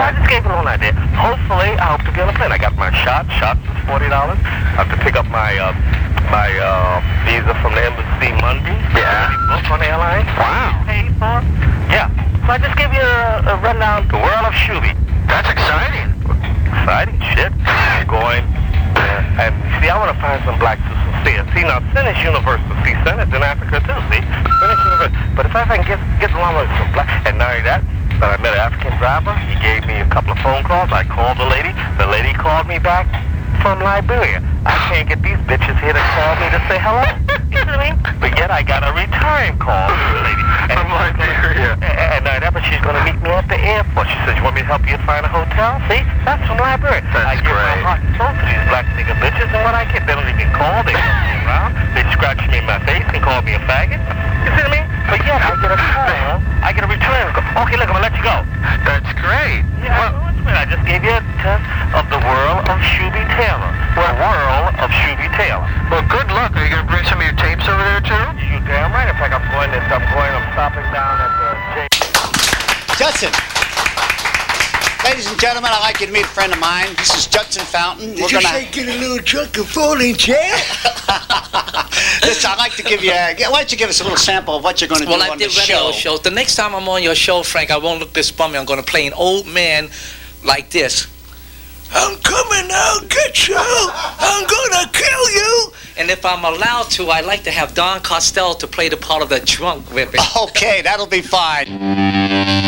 I just gave you a little idea. Hopefully, I hope to be on a plane. I got my shots. Shots is $40. I have to pick up my visa from the embassy Monday. Yeah. Book on the airline. Wow. Paid for. Yeah. So I just gave you a rundown. The world of Shooby. That's exciting. Exciting shit. I'm going. And see, I want to find some blacks who sincere. See, now, Sin is universal. See, Sin is in Africa, too, see? Sin is universal. But if I can get along with some blacks, and not only that, I met an African driver. He gave me a couple of phone calls. I called the lady. The lady called me back from Liberia. I can't get these bitches here to call me to say hello. You know what I mean? But yet I got a return call from the lady. From Liberia. And but she's going to meet me at the airport. She said, you want me to help you find a hotel? See? That's from Liberia. That's I give my great. heart and soul to these black nigga bitches, and what I get, they don't even call. They don't me around. They scratch me in my face and call me a faggot. You see what I mean? But yet I get a call. I get a return call. Okay, look, I'm going to let you go. That's great. Yeah, well, I just gave you a test of the world of Shooby Taylor. The world of Shooby Taylor. Well, good luck. Are you going to bring some of your tapes over there, too? You damn right. In fact, I'm stopping down at the Judson. Ladies and gentlemen, I'd like you to meet a friend of mine. This is Judson Fountain. Did you say get a little truck and folding chair? Listen, I'd like to give you why don't you give us a little sample of what you're going to do on the show. Well, I did radio shows. The next time I'm on your show, Frank, I won't look this bummy. I'm going to play an old man like this. I'm coming, I'll get you. I'm going to kill you. And if I'm allowed to, I'd like to have Don Costello to play the part of the drunk with it. Okay, that'll be fine.